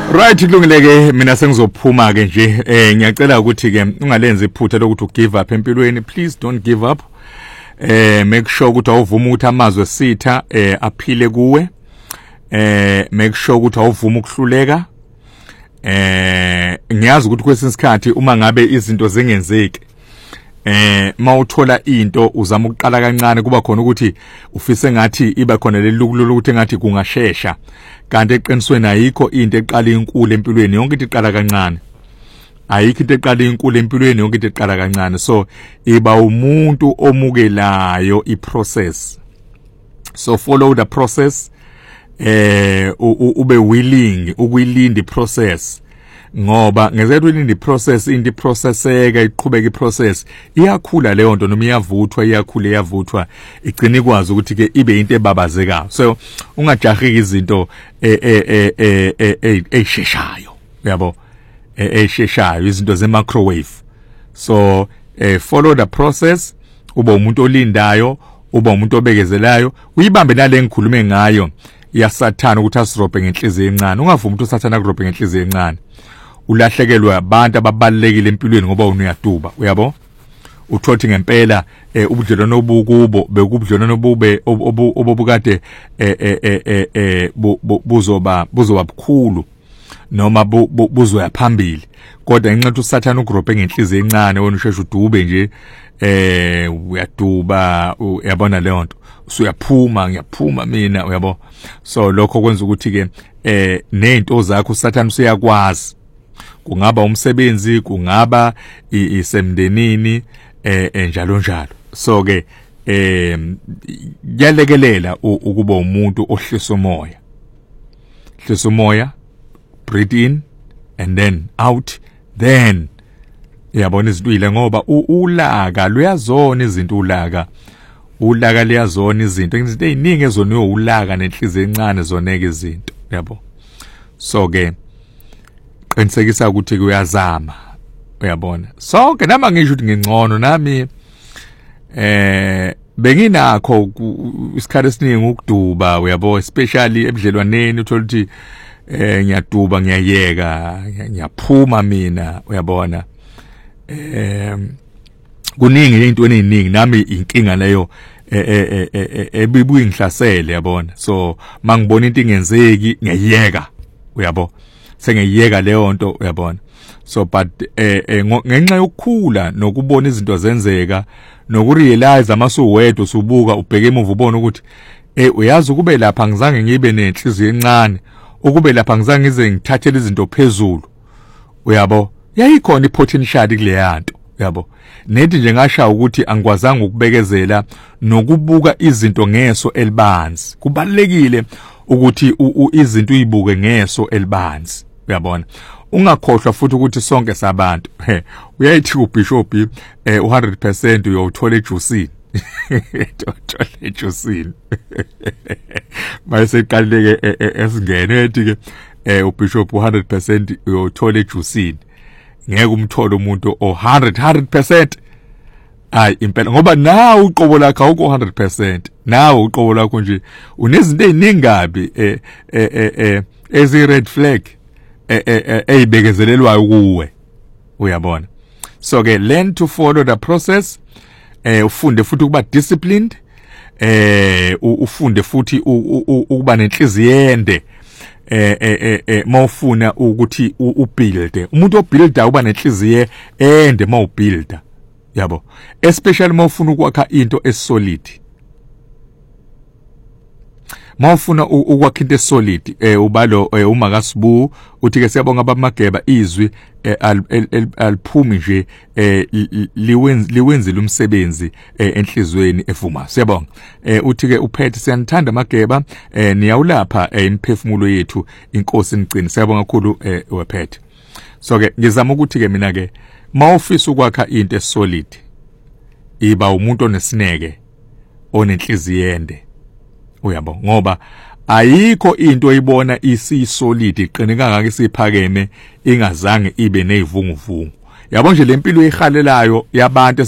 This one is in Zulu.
Right kulungileke mina sengizophuma ke nje ngiyacela ukuthi ke ungalenza iphutha lokuthi ugive up empilweni. Please don't give up. Make sure ukuthi awuvuma ukuthi amazwi esitha aphile kuwe. Make sure ukuthi awuvuma ukuhluleka. Ngiyazi ukuthi kwesinye isikhathi uma ngabe izinto zingenzeki mawuthola into uzama ukuqala kancane kuba khona ukuthi ufise ngathi iba khona lelukulu ukuthi ngathi kungashesha kanti eqinisweni ayikho into eqala inkulu empilweni yonke into iqala kancane ayikho into eqala inkulu empilweni yonke into iqala kancane so iba umuntu omukelayo iprocess so follow the process ube willing ukuyilinda iprocess ngoba ngezwe ulinda iprocess into iprocesseka iqhubeka iprocess iyakhula leyo nto noma iyavuthwa igcina ikwazi ukuthi ke ibe into ebabazekayo so ungajahiki izinto esheshayo yabo esheshayo izinto ze microwave so follow the process uba umuntu olindayo uba umuntu obekezelayo uyibambe nale ngikhulume ngayo ya Sathana ukuthi asirobhe ngenhliziyo encane ungavumi ukuthi uSathana akurobhe ngenhliziyo encane ulahlekelwa abantu ababalekile empilweni ngoba uyaduba uyabo uthothi ngempela ubudlelwano obukubo bekubudlelwano obube obubukade buzoba bukhulu noma buzoya phambili kodwa inqethu uSathana ukurobhe ngenhliziyo encane wena usheshe udube nje uyaduba uyabona leyo nto ngiyaphuma mina uyabo so lokho kwenza ukuthi ke nezinto zakho uSathana usiyakwazi kungaba umsebenzi kungaba isemndenini njalo so ke yalekelela ukuba umuntu ohlisa umoya breathe in and then out then yabona izintwile ngoba ulaka luyazona izinto ulaka liyazona izinto eziningi ezoniwe ulaka nenhliziyo encane zoneke izinto yabo so ke qinisekisa ukuthi kuyazama uyabona sonke nama ngisho ukuthi ngingcono nami benginakho isikhathi esiningi ukuduba uyabo especially ebudlelwaneni uthola ukuthi ngiyaduba ngiyayeka ngiyaphuma mina uyabona kuningi into eziningi nami inkinga leyo ebibuye ngihlasele yabona so mangibona into ingenzeki ngiyayeka uyabo sengiyeka leyo nto uyabona so but ngenxa yokukhula nokubona izinto zenzeka nokurealize amasuwedwa usubuka ubheke emuva ubona ukuthi uyazi ukube lapha ngizange ngibe nenhliziyo encane ukube lapha ngizange ngize ngithathele izinto phezulu uyabo yayikhona ipotential kuleyanto yabo nethi nje ngasha ukuthi angikwazanga ukubekezela nokubuka izinto ngeso elibanzi kubalekile ukuthi izinto uyibuke ngeso elibanzi uyabona ungakhohlwa futhi ukuthi sonke sabantu uyayithi uBishop 100% uyothola ejusini uthola ejusini mayise qaleke esingene ethi ke uBishop 100% uyothola ejusini ngeke umthole umuntu 100% ay impela ngoba nawe uqobo lakho awukho 100% nawe uqobo lakho nje unezinto eziningabi ezi red flag ezibekezelelwayo kuwe uyabona so ke learn to follow the process ufunde futhi ukuba disciplined ufunde futhi ukuba nenhliziyo ende mawufuna ukuthi ubuild umuntu obuilda uba nenhliziyo ende mawubuilda yabo especially mawufuna ukwakha into esolid mawufuna ukwakha into esolid ubalo uMakasibu uthi ke siyabonga abamageba izwi aliphumi nje liwenze lumsebenzi enhlizweni evuma siyabonga uthi ke uphethe siyanthanda amageba niyawulapha imphefumulo yethu inkosi nigcine siyabonga kakhulu wephethe so ke ngizama ukuthi ke mina ke mawufisa ukwakha into esolid iba umuntu onesineke onenhliziyo ende uyabo ngoba ayikho into oyibona isisolid iqine kangaka isiphakeme ingazange ibe nezivunguvungu yabo nje lempilo eyihalelayo yabantu